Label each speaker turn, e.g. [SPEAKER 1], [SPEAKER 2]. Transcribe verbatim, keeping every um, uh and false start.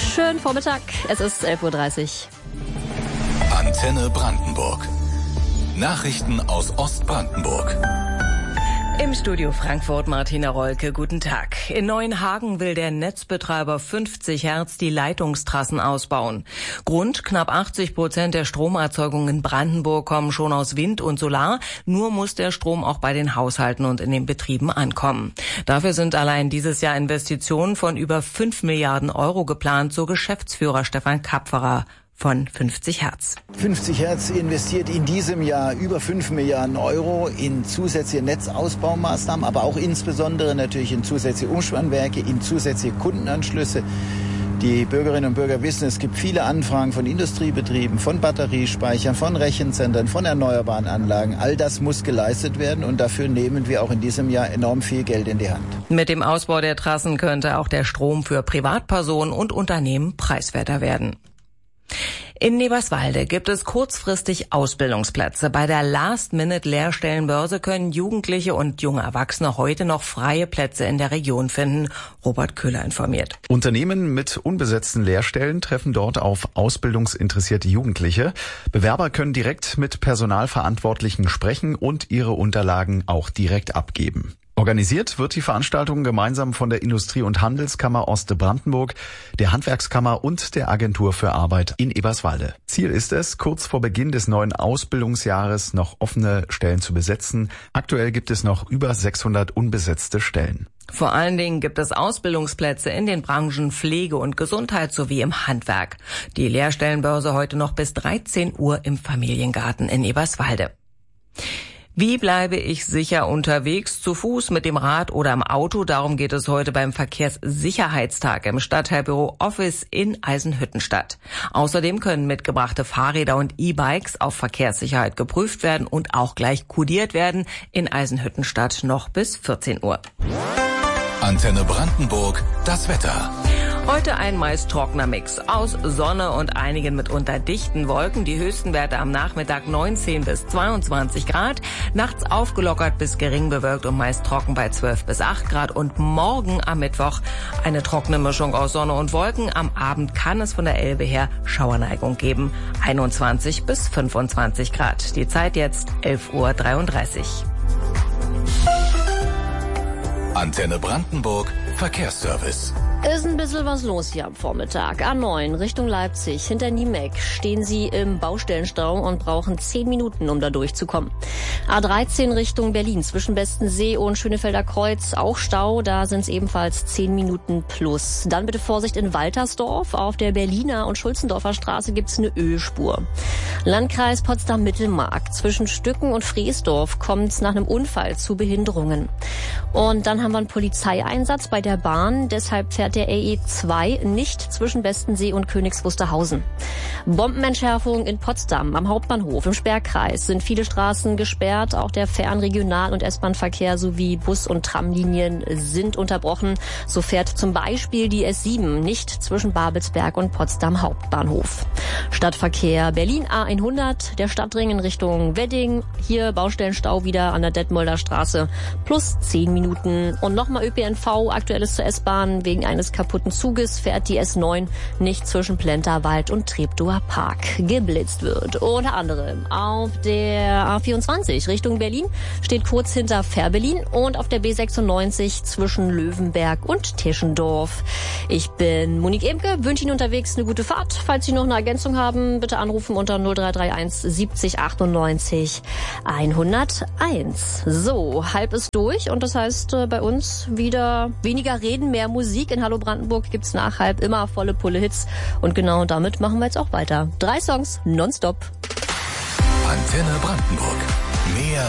[SPEAKER 1] Schönen Vormittag, es ist elf Uhr dreißig.
[SPEAKER 2] Antenne Brandenburg. Nachrichten aus Ostbrandenburg.
[SPEAKER 3] Im Studio Frankfurt Martina Rolke, guten Tag. In Neuenhagen will der Netzbetreiber fünfzig Hertz die Leitungstrassen ausbauen. Grund, knapp achtzig Prozent der Stromerzeugung in Brandenburg kommen schon aus Wind und Solar. Nur muss der Strom auch bei den Haushalten und in den Betrieben ankommen. Dafür sind allein dieses Jahr Investitionen von über fünf Milliarden Euro geplant, so Geschäftsführer Stefan Kapferer von fünfzig Hertz.
[SPEAKER 4] fünfzig Hertz investiert in diesem Jahr über fünf Milliarden Euro in zusätzliche Netzausbaumaßnahmen, aber auch insbesondere natürlich in zusätzliche Umspannwerke, in zusätzliche Kundenanschlüsse. Die Bürgerinnen und Bürger wissen, es gibt viele Anfragen von Industriebetrieben, von Batteriespeichern, von Rechenzentren, von erneuerbaren Anlagen. All das muss geleistet werden und dafür nehmen wir auch in diesem Jahr enorm viel Geld in die Hand.
[SPEAKER 3] Mit dem Ausbau der Trassen könnte auch der Strom für Privatpersonen und Unternehmen preiswerter werden. In Eberswalde gibt es kurzfristig Ausbildungsplätze. Bei der Last-Minute-Lehrstellenbörse können Jugendliche und junge Erwachsene heute noch freie Plätze in der Region finden. Robert Köhler informiert.
[SPEAKER 5] Unternehmen mit unbesetzten Lehrstellen treffen dort auf ausbildungsinteressierte Jugendliche. Bewerber können direkt mit Personalverantwortlichen sprechen und ihre Unterlagen auch direkt abgeben. Organisiert wird die Veranstaltung gemeinsam von der Industrie- und Handelskammer Ostbrandenburg, der Handwerkskammer und der Agentur für Arbeit in Eberswalde. Ziel ist es, kurz vor Beginn des neuen Ausbildungsjahres noch offene Stellen zu besetzen. Aktuell gibt es noch über sechshundert unbesetzte Stellen.
[SPEAKER 3] Vor allen Dingen gibt es Ausbildungsplätze in den Branchen Pflege und Gesundheit sowie im Handwerk. Die Lehrstellenbörse heute noch bis dreizehn Uhr im Familiengarten in Eberswalde. Wie bleibe ich sicher unterwegs, zu Fuß, mit dem Rad oder im Auto? Darum geht es heute beim Verkehrssicherheitstag im Stadtteilbüro Office in Eisenhüttenstadt. Außerdem können mitgebrachte Fahrräder und E-Bikes auf Verkehrssicherheit geprüft werden und auch gleich kodiert werden in Eisenhüttenstadt noch bis vierzehn Uhr.
[SPEAKER 2] Antenne Brandenburg, das Wetter.
[SPEAKER 3] Heute ein meist trockener Mix aus Sonne und einigen mitunter dichten Wolken. Die höchsten Werte am Nachmittag neunzehn bis zweiundzwanzig Grad. Nachts aufgelockert bis gering bewölkt und meist trocken bei zwölf bis acht Grad. Und morgen am Mittwoch eine trockene Mischung aus Sonne und Wolken. Am Abend kann es von der Elbe her Schauerneigung geben. einundzwanzig bis fünfundzwanzig Grad. Die Zeit jetzt elf Uhr dreiunddreißig.
[SPEAKER 2] Antenne Brandenburg, Verkehrsservice.
[SPEAKER 1] Ist ein bisschen was los hier am Vormittag. A neun Richtung Leipzig. Hinter Niemek stehen Sie im Baustellenstau und brauchen zehn Minuten, um da durchzukommen. A dreizehn Richtung Berlin zwischen Bestensee und Schönefelder Kreuz. Auch Stau, da sind es ebenfalls zehn Minuten plus. Dann bitte Vorsicht in Waltersdorf. Auf der Berliner und Schulzendorfer Straße gibt's eine Ölspur. Landkreis Potsdam-Mittelmark. Zwischen Stücken und Freesdorf kommt es nach einem Unfall zu Behinderungen. Und dann haben wir einen Polizeieinsatz bei der Bahn. Deshalb fährt der R E zwei nicht zwischen Bestensee und Königs Wusterhausen. Bombenentschärfung in Potsdam am Hauptbahnhof. Im Sperrkreis sind viele Straßen gesperrt. Auch der Fern-, Regional- und S-Bahn-Verkehr sowie Bus- und Tramlinien sind unterbrochen. So fährt zum Beispiel die S sieben nicht zwischen Babelsberg und Potsdam Hauptbahnhof. Stadtverkehr Berlin A hundert, der Stadtring in Richtung Wedding. Hier Baustellenstau wieder an der Detmolder Straße plus zehn Minuten. Und nochmal Ö P N V, aktuelles zur S-Bahn. Wegen eines kaputten Zuges fährt die S neun nicht zwischen Plenterwald und Treptower Park. Geblitzt wird unter anderem auf der A vierundzwanzig Richtung Berlin, steht kurz hinter Fährberlin, und auf der B sechsundneunzig zwischen Löwenberg und Tischendorf. Ich bin Monique Emke, wünsche Ihnen unterwegs eine gute Fahrt. Falls Sie noch eine Ergänzung haben, bitte anrufen unter null drei drei eins siebzig achtundneunzig hunderteins. So, halb ist durch und das heißt bei uns wieder weniger reden, mehr Musik. In Hallo Brandenburg gibt's nach halb immer volle Pulle Hits und genau damit machen wir jetzt auch weiter. Drei Songs nonstop.
[SPEAKER 2] Antenne Brandenburg. Mehr